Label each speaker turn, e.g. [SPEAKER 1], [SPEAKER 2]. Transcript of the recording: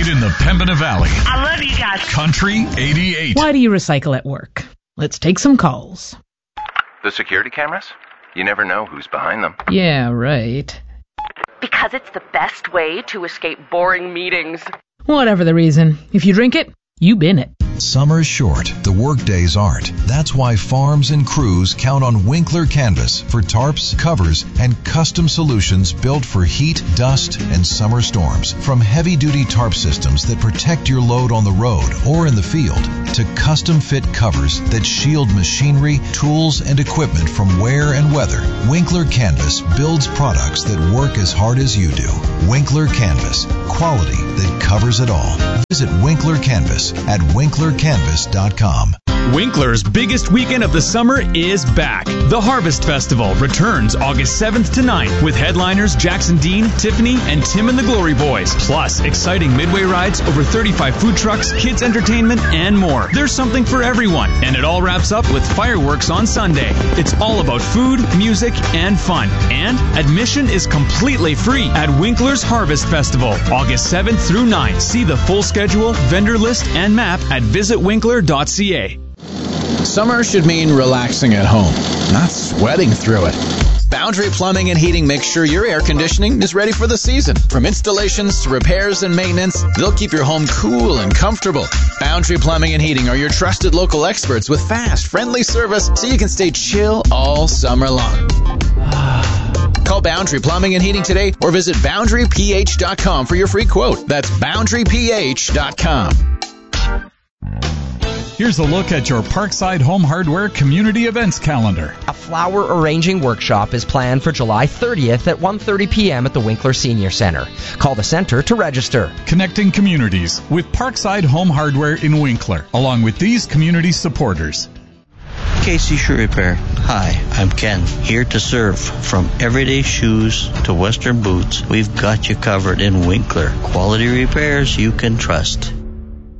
[SPEAKER 1] right in the Pembina Valley.
[SPEAKER 2] I love you guys.
[SPEAKER 1] Country 88.
[SPEAKER 3] Why do you recycle at work? Let's take some calls.
[SPEAKER 4] The security cameras? You never know who's behind them.
[SPEAKER 3] Yeah, right.
[SPEAKER 5] Because it's the best way to escape boring meetings.
[SPEAKER 3] Whatever the reason, if you drink it, you bin it.
[SPEAKER 6] Summer's short, the work days aren't. That's why farms and crews count on Winkler Canvas for tarps, covers, and custom solutions built for heat, dust, and summer storms. From heavy-duty tarp systems that protect your load on the road or in the field, to custom-fit covers that shield machinery, tools, and equipment from wear and weather, Winkler Canvas builds products that work as hard as you do. Winkler Canvas, quality that covers it all. Visit Winkler Canvas at winklercanvas.com.
[SPEAKER 7] Winkler's biggest weekend of the summer is back. The Harvest Festival returns August 7th to 9th with headliners Jackson Dean, Tiffany, and Tim and the Glory Boys. Plus, exciting midway rides, over 35 food trucks, kids entertainment, and more. There's something for everyone, and it all wraps up with fireworks on Sunday. It's all about food, music, and fun. And admission is completely free at Winkler's Harvest Festival, August 7th through 9th. See the full schedule, vendor list, and map at visitwinkler.ca.
[SPEAKER 8] Summer should mean relaxing at home, not sweating through it. Boundary Plumbing and Heating makes sure your air conditioning is ready for the season. From installations to repairs and maintenance, they'll keep your home cool and comfortable. Boundary Plumbing and Heating are your trusted local experts with fast, friendly service so you can stay chill all summer long. Call Boundary Plumbing and Heating today or visit BoundaryPH.com for your free quote. That's BoundaryPH.com.
[SPEAKER 1] Here's a look at your Parkside Home Hardware community events calendar.
[SPEAKER 9] A flower arranging workshop is planned for July 30th at 1:30 p.m. at the Winkler Senior Center. Call the center to register.
[SPEAKER 1] Connecting communities with Parkside Home Hardware in Winkler, along with these community supporters.
[SPEAKER 10] KC Shoe Repair. Hi, I'm Ken, here to serve. From everyday shoes to Western boots, we've got you covered in Winkler. Quality repairs you can trust.